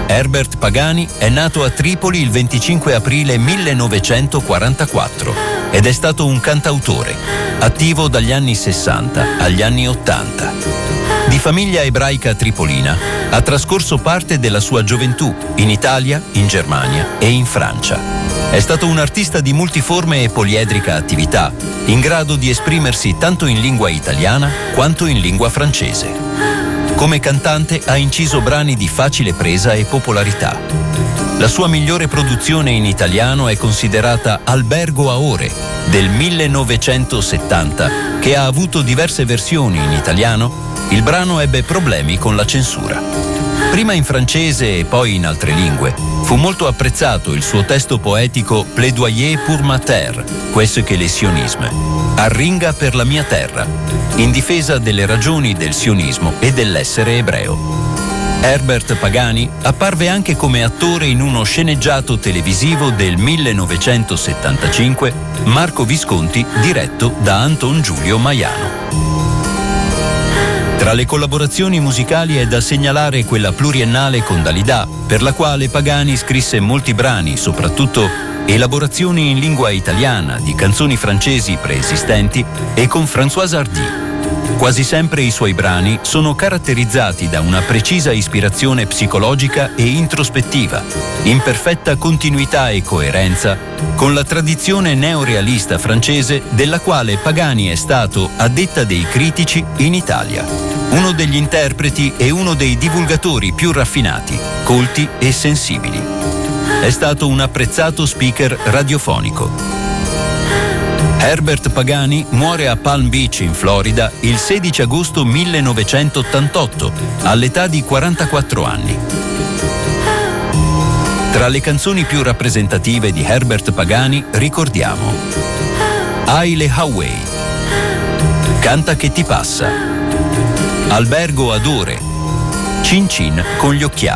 Herbert Pagani è nato a Tripoli il 25 aprile 1944 ed è stato un cantautore, attivo dagli anni 60 agli anni 80. Di famiglia ebraica tripolina, ha trascorso parte della sua gioventù in Italia, in Germania e in Francia. È stato un artista di multiforme e poliedrica attività, in grado di esprimersi tanto in lingua italiana quanto in lingua francese. Come cantante ha inciso brani di facile presa e popolarità. La sua migliore produzione in italiano è considerata Albergo a ore del 1970, che ha avuto diverse versioni in italiano. Il brano ebbe problemi con la censura. Prima in francese e poi in altre lingue, fu molto apprezzato il suo testo poetico Plaidoyer pour ma terre, questo che le sionisme, arringa per la mia terra, in difesa delle ragioni del sionismo e dell'essere ebreo. Herbert Pagani apparve anche come attore in uno sceneggiato televisivo del 1975, Marco Visconti, diretto da Anton Giulio Maiano. Tra le collaborazioni musicali è da segnalare quella pluriennale con Dalida, per la quale Pagani scrisse molti brani, soprattutto elaborazioni in lingua italiana di canzoni francesi preesistenti, e con Françoise Hardy. Quasi sempre i suoi brani sono caratterizzati da una precisa ispirazione psicologica e introspettiva, in perfetta continuità e coerenza con la tradizione neorealista francese, della quale Pagani è stato, a detta dei critici, in Italia uno degli interpreti e uno dei divulgatori più raffinati, colti e sensibili. È stato un apprezzato speaker radiofonico. Herbert Pagani muore a Palm Beach, in Florida, il 16 agosto 1988, all'età di 44 anni. Tra le canzoni più rappresentative di Herbert Pagani ricordiamo Aile Hawaii, Canta che ti passa, Albergo ad ore, Cin Cin con gli occhiali.